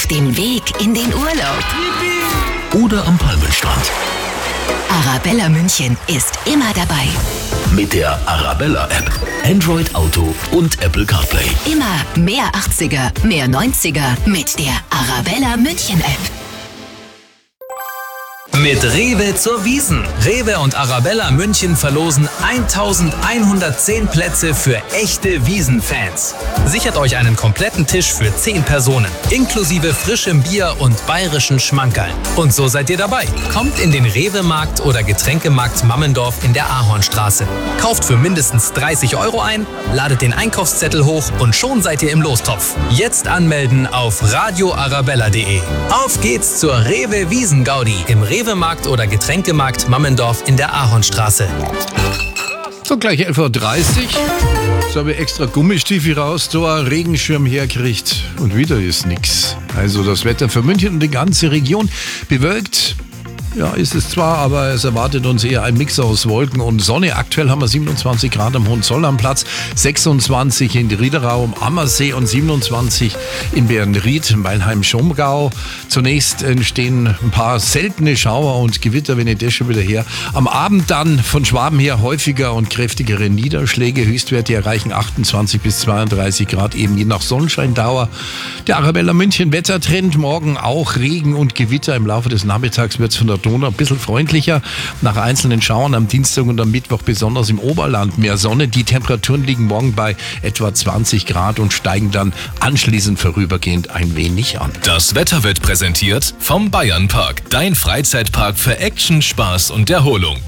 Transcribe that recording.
Auf den Weg in den Urlaub. Oder am Palmenstrand. Arabella München ist immer dabei. Mit der Arabella-App. Android Auto und Apple CarPlay. Immer mehr 80er, mehr 90er mit der Arabella München App. Mit Rewe zur Wiesn. Rewe und Arabella München verlosen 1110 Plätze für echte Wiesn-Fans. Sichert euch einen kompletten Tisch für 10 Personen, inklusive frischem Bier und bayerischen Schmankerl. Und so seid ihr dabei. Kommt in den Rewe-Markt oder Getränkemarkt Mammendorf in der Ahornstraße. Kauft für mindestens 30 € ein, ladet den Einkaufszettel hoch und schon seid ihr im Lostopf. Jetzt anmelden auf radioarabella.de. Auf geht's zur Rewe Wiesn-Gaudi im Rewe-Markt oder Getränkemarkt Mammendorf in der Ahornstraße. So, gleich 11:30 Uhr. So habe ich extra Gummistiefel raus, so ein Regenschirm hergekriegt. Und wieder ist nix. Also das Wetter für München und die ganze Region bewölkt. Ja, ist es zwar, aber es erwartet uns eher ein Mix aus Wolken und Sonne. Aktuell haben wir 27 Grad am Hohenzollernplatz, 26 in Riederau am Ammersee und 27 in Bärenried, Weilheim-Schongau. Zunächst entstehen ein paar seltene Schauer und Gewitter, wenn ich das schon wieder her. Am Abend dann von Schwaben her häufiger und kräftigere Niederschläge. Höchstwerte erreichen 28 bis 32 Grad, eben je nach Sonnenscheindauer. Der Arabella München Wettertrend, morgen auch Regen und Gewitter. Im Laufe des Nachmittags wird es von der Donau ein bisschen freundlicher. Nach einzelnen Schauern am Dienstag und am Mittwoch besonders im Oberland mehr Sonne. Die Temperaturen liegen morgen bei etwa 20 Grad und steigen dann anschließend vorübergehend ein wenig an. Das Wetter wird präsentiert vom Bayernpark. Dein Freizeitpark für Action, Spaß und Erholung.